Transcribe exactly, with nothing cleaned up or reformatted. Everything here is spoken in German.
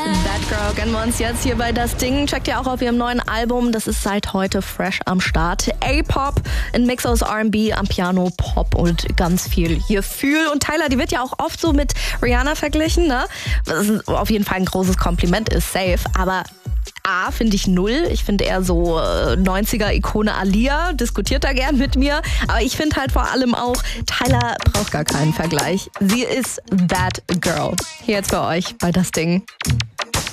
That Girl kennen wir uns jetzt hier bei Das Ding. Checkt ihr auch auf ihrem neuen Album. Das ist seit heute fresh am Start. A-Pop, ein Mix aus R and B, am Piano, Pop und ganz viel Gefühl. Und Tyler, die wird ja auch oft so mit Rihanna verglichen, ne? Was auf jeden Fall ein großes Kompliment ist, safe. Aber A, finde ich null. Ich finde eher so äh, neunziger-Ikone Aaliyah, diskutiert da gern mit mir. Aber ich finde halt vor allem auch, Tyler braucht gar keinen Vergleich. Sie ist that girl. Hier jetzt bei euch bei Das Ding.